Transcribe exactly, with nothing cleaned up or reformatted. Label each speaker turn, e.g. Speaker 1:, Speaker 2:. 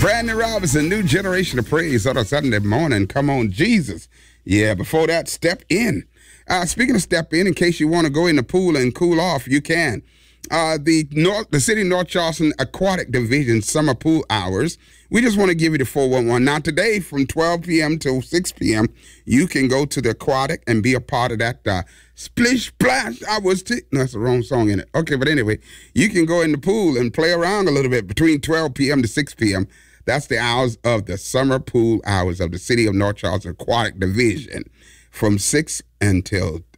Speaker 1: Brandon Robinson, New Generation of Praise on a Sunday morning. Come on, Jesus. Yeah, before that, Step In. Uh, speaking of Step In, in case you want to go in the pool and cool off, you can. Uh, the North, the City of North Charleston Aquatic Division summer pool hours. We just want to give you the four one one. Now, today from twelve p m till six p m, you can go to the aquatic and be a part of that uh, splish splash. I was, t no, that's the wrong song in it. Okay, but anyway, you can go in the pool and play around a little bit between twelve p m to six p m That's the hours of the summer pool hours of the City of North Charleston Aquatic Division from six until